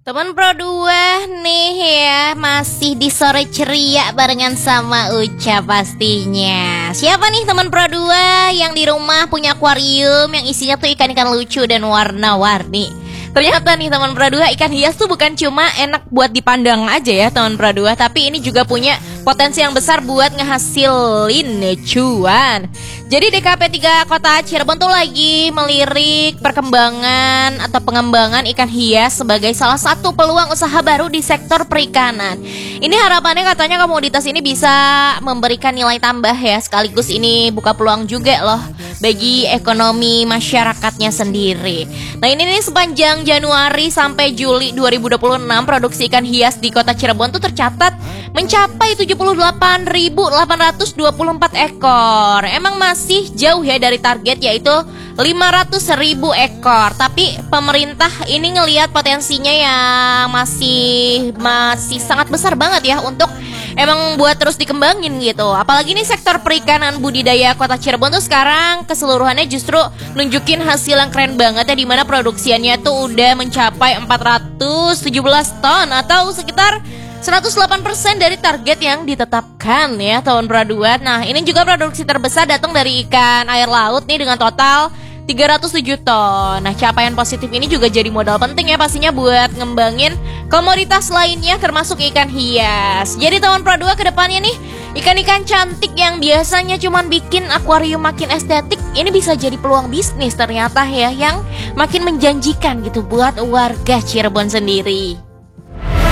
Teman Pro 2 nih ya, masih di sore ceria barengan sama Uca pastinya. Siapa nih teman Pro 2 yang di rumah punya akuarium yang isinya tuh ikan-ikan lucu dan warna-warni? Ternyata nih teman Pro 2, ikan hias tuh bukan cuma enak buat dipandang aja ya teman Pro 2, tapi ini juga punya potensi yang besar buat ngehasilin cuan. Jadi DKP 3 Kota Cirebon tuh lagi melirik perkembangan atau pengembangan ikan hias sebagai salah satu peluang usaha baru di sektor perikanan. Ini harapannya katanya komoditas ini bisa memberikan nilai tambah ya, sekaligus ini buka peluang juga loh bagi ekonomi masyarakatnya sendiri. Nah ini nih sepanjang Januari sampai Juli 2026 produksi ikan hias di Kota Cirebon tuh tercatat mencapai 78.824 ekor. Emang masih jauh ya dari target yaitu 500.000 ekor. Tapi pemerintah ini ngelihat potensinya yang masih sangat besar banget ya untuk emang buat terus dikembangin gitu. Apalagi nih sektor perikanan budidaya Kota Cirebon tuh sekarang keseluruhannya justru nunjukin hasil yang keren banget ya, dimana produksiannya tuh udah mencapai 417 ton atau sekitar 108% dari target yang ditetapkan ya tahun Pro 2. Nah ini juga produksi terbesar datang dari ikan air laut nih dengan total 307 ton. Nah capaian positif ini juga jadi modal penting ya pastinya buat ngembangin komoditas lainnya termasuk ikan hias. Jadi tahun Pro 2 kedepannya nih, ikan-ikan cantik yang biasanya cuman bikin akuarium makin estetik, ini bisa jadi peluang bisnis ternyata ya, yang makin menjanjikan gitu buat warga Cirebon sendiri.